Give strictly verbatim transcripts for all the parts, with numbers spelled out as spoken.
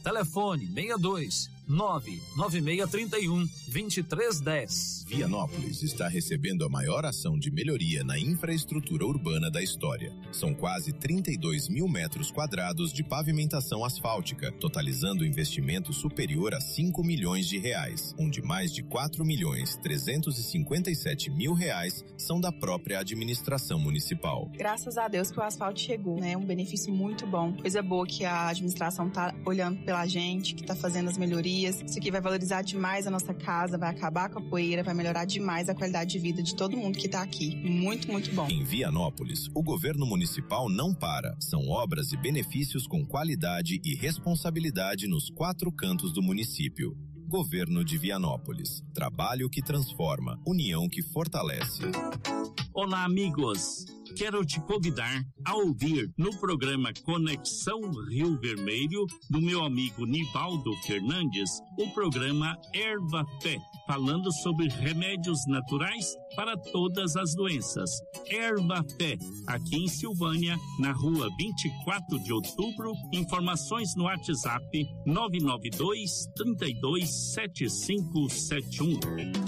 Telefone seis dois nove nove seis três um dois três um zero. Vianópolis está recebendo a maior ação de melhoria na infraestrutura urbana da história. São quase trinta e dois mil metros quadrados de pavimentação asfáltica, totalizando investimento superior a cinco milhões de reais, onde mais de quatro milhões trezentos e cinquenta e sete mil reais são da própria administração municipal. Graças a Deus que o asfalto chegou, né? Um benefício muito bom. Coisa boa que a administração tá olhando pela gente, que tá fazendo as melhorias. Isso aqui vai valorizar demais a nossa casa, vai acabar com a poeira, vai melhorar demais a qualidade de vida de todo mundo que tá aqui. Muito, muito bom. Em Vianópolis, o governo municipal não para. São obras e benefícios com qualidade e responsabilidade nos quatro cantos do município. Governo de Vianópolis. Trabalho que transforma, união que fortalece. Olá, amigos. Quero te convidar a ouvir no programa Conexão Rio Vermelho, do meu amigo Nivaldo Fernandes, o programa Erva Fé, falando sobre remédios naturais para todas as doenças. Erva Fé, aqui em Silvânia, na rua vinte e quatro de outubro. Informações no WhatsApp nove nove dois, três dois, sete cinco sete um.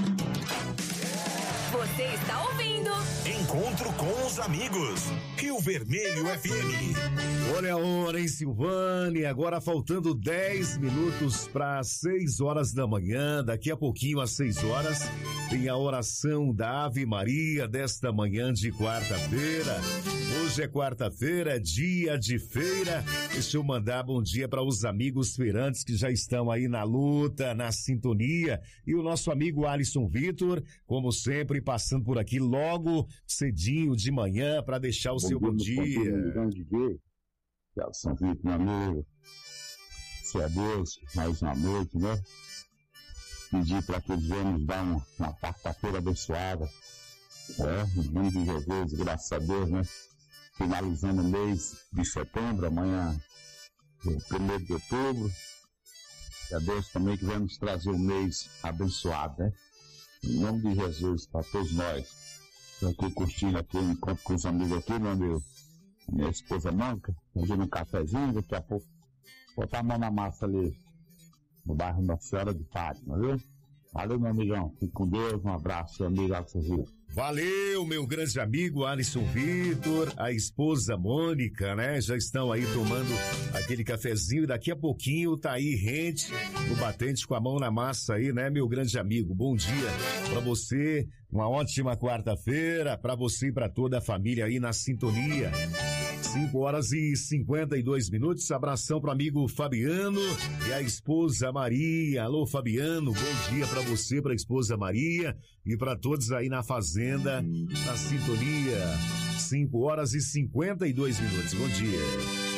Você está ouvindo Encontro com os Amigos, Rio Vermelho F M. Olha a hora em Silvânia, agora faltando dez minutos para seis horas da manhã. Daqui a pouquinho, às seis horas, tem a oração da Ave Maria desta manhã de quarta-feira. Hoje é quarta-feira, é dia de feira. Deixa eu mandar bom dia para os amigos feirantes que já estão aí na luta, na sintonia. E o nosso amigo Alisson Vitor, como sempre, passando por aqui logo cedinho de manhã para deixar o bom seu bom dia. Grande dia. Alisson Vitor, meu amigo. Se é Deus, mais uma noite, né? Pedir para que eles venham nos dar uma, uma quarta-feira abençoada. É, em nome de Jesus, graças a Deus, né? Finalizando o mês de setembro, amanhã é primeiro de outubro. E a Deus também que vai nos trazer um mês abençoado, né? Em nome de Jesus, para todos nós. Estou aqui curtindo aqui, encontro com os amigos aqui, meu amigo. Minha esposa Manca, fazendo um cafezinho, daqui a pouco botar a mão na massa ali, no bairro Nossa Senhora de Fátima, viu? Valeu, meu amigão. Fique com Deus, um abraço, seu amigo Alisson Vitor. Valeu, meu grande amigo Alisson Vitor, a esposa Mônica, né? Já estão aí tomando aquele cafezinho e daqui a pouquinho tá aí rente no batente com a mão na massa aí, né, meu grande amigo? Bom dia pra você, uma ótima quarta-feira pra você e pra toda a família aí na sintonia. cinco horas e cinquenta e dois minutos. Abração pro amigo Fabiano e a esposa Maria. Alô, Fabiano, bom dia pra você, pra esposa Maria e pra todos aí na fazenda, na sintonia. cinco horas e cinquenta e dois minutos. Bom dia.